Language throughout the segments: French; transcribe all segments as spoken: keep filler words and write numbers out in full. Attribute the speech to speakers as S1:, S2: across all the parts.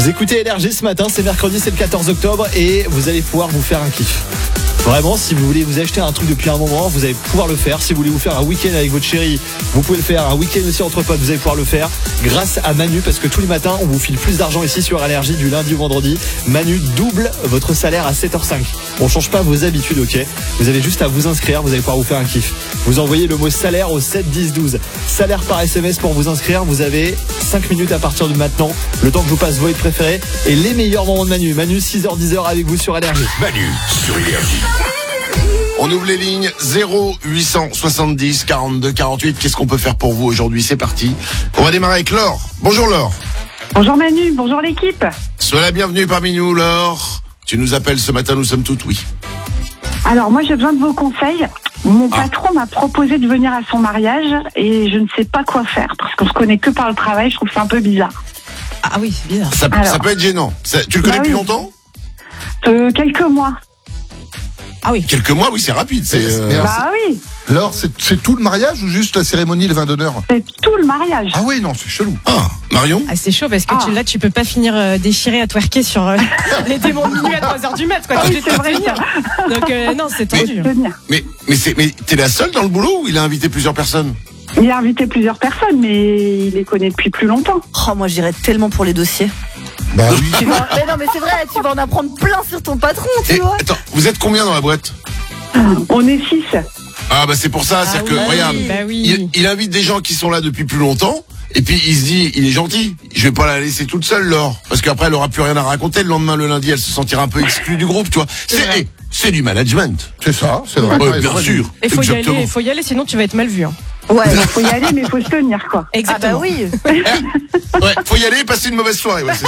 S1: Vous écoutez Énergie ce matin, c'est mercredi, c'est le quatorze octobre et vous allez pouvoir vous faire un kiff. Vraiment, si vous voulez vous acheter un truc depuis un moment, vous allez pouvoir le faire. Si vous voulez vous faire un week-end avec votre chérie, vous pouvez le faire. Un week-end aussi entre potes, vous allez pouvoir le faire grâce à Manu, parce que tous les matins, on vous file plus d'argent ici sur Énergie du lundi au vendredi. Manu double votre salaire à sept heures cinq. On change pas vos habitudes, ok? Vous avez juste à vous inscrire, vous allez pouvoir vous faire un kiff. Vous envoyez le mot salaire au sept dix douze. Salaire par S M S pour vous inscrire. Vous avez cinq minutes à partir de maintenant. Le temps que je vous passe vos hits préférés et les meilleurs moments de Manu. Manu, six heures dix avec vous sur Énergie.
S2: Manu sur Énergie. On ouvre les lignes zéro huit cent soixante-dix quarante-deux quarante-huit. Qu'est-ce qu'on peut faire pour vous aujourd'hui? C'est parti. On va démarrer avec Laure. Bonjour Laure.
S3: Bonjour Manu, bonjour l'équipe.
S2: Sois la bienvenue parmi nous Laure. Tu nous appelles ce matin, nous sommes toutes oui.
S3: Alors moi j'ai besoin de vos conseils. Mon
S2: Ah.
S3: patron m'a proposé de venir à son mariage et je ne sais pas quoi faire parce qu'on se connaît que par le travail, je trouve ça un peu bizarre.
S4: Ah oui, c'est bizarre.
S2: Ça,
S3: Alors.
S2: ça peut être gênant. Ça- tu le connais
S3: Bah
S2: depuis
S3: oui.
S2: longtemps?
S3: Euh, quelques mois.
S4: Ah oui.
S2: Quelques mois, oui, c'est rapide. C'est, euh,
S5: Mais alors,
S3: Bah oui,
S5: Laure, c'est, c'est tout le mariage ou juste la cérémonie, le vin d'honneur?
S3: c'est tout le mariage.
S5: Ah oui, non, c'est chelou.
S2: Ah, Marion?
S4: Ah, c'est chaud parce que
S3: Ah.
S4: tu, là, tu peux pas finir euh, déchiré à twerker sur euh, les démons de minuit à trois heures du mat, quoi.
S3: Ah
S4: Tu
S3: oui,
S4: les
S3: c'est vrai,
S4: tenir. Donc, euh, non, c'est tendu.
S3: Tenir.
S2: Mais, mais c'est, mais t'es la seule dans le boulot ou il a invité plusieurs personnes?
S3: Il a invité plusieurs personnes mais il les connaît depuis plus longtemps.
S6: Oh, moi j'irais tellement pour les dossiers.
S5: Bah oui.
S6: Tu vas... mais non, mais c'est vrai, tu vas en apprendre plein sur ton patron, tu
S2: Et,
S6: vois.
S2: attends, vous êtes combien dans la boîte?
S3: On est six.
S2: Ah bah c'est pour ça, c'est
S4: Ah
S2: que
S4: oui,
S2: regarde,
S4: bah oui.
S2: il, il invite des gens qui sont là depuis plus longtemps, et puis il se dit, il est gentil, je vais pas la laisser toute seule, Laure, parce qu'après elle aura plus rien à raconter le lendemain, le lundi, elle se sentira un peu exclue du groupe, tu vois. C'est,
S4: vrai.
S2: eh, c'est du management.
S5: C'est ça, c'est vrai.
S2: Ouais,
S5: t'as
S2: bien
S5: raison.
S2: sûr.
S4: Il faut y
S2: Exactement.
S4: aller, il faut y aller, sinon tu vas être mal vu. Hein.
S6: Ouais.
S3: Il faut y aller mais il faut se tenir quoi.
S6: Ah bah
S4: Exactement.
S6: oui.
S2: Ouais, faut y aller et passer une mauvaise soirée, ouais, c'est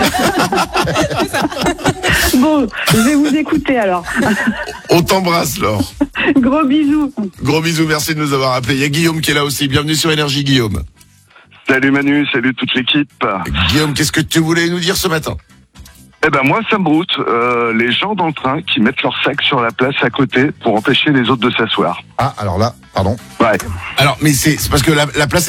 S2: ça.
S3: Bon, je vais vous écouter alors.
S2: On t'embrasse, Laure.
S3: Gros bisous.
S2: Gros bisous, merci de nous avoir appelés. Il y a Guillaume qui est là aussi. Bienvenue sur Énergie, Guillaume.
S7: Salut Manu, salut toute l'équipe.
S2: Guillaume, qu'est-ce que tu voulais nous dire ce matin?
S7: Eh ben moi ça me broute, euh, les gens dans le train qui mettent leur sac sur la place à côté pour empêcher les autres de s'asseoir.
S5: Ah, alors là, pardon.
S7: Ouais.
S2: Alors, mais c'est, c'est parce que la, la place